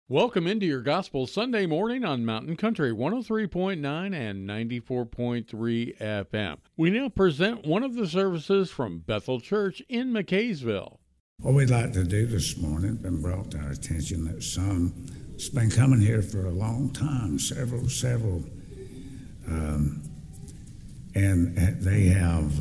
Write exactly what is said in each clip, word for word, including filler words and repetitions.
Welcome into your Gospel Sunday morning on Mountain Country one oh three point nine and ninety-four point three F M. We now present one of the services from Bethel Church in McKaysville. What we'd like to do this morning, been brought to our attention that some, it's been coming here for a long time, several, several, um, and they have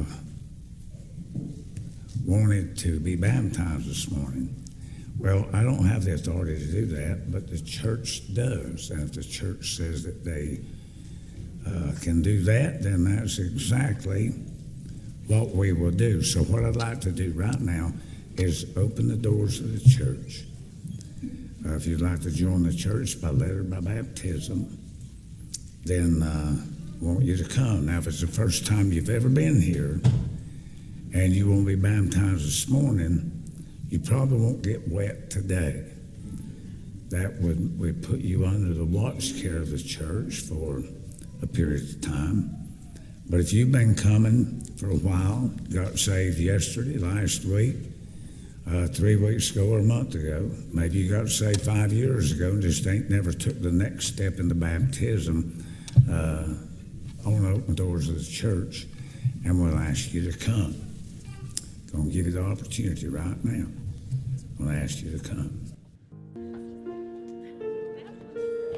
wanted to be baptized this morning. Well, I don't have the authority to do that, but the church does. And if the church says that they uh, can do that, then that's exactly what we will do. So what I'd like to do right now is open the doors of the church. Uh, if you'd like to join the church by letter, by baptism, then uh, I want you to come. Now, if it's the first time you've ever been here and you won't be baptized this morning, you probably won't get wet today. That would, would put you under the watch care of the church for a period of time. But if you've been coming for a while, got saved yesterday, last week, uh, three weeks ago or a month ago, maybe you got saved five years ago and just ain't never took the next step into baptism, uh, on the open doors of the church, and we'll ask you to come. Going to give you the opportunity right now. I'm going to ask you to come.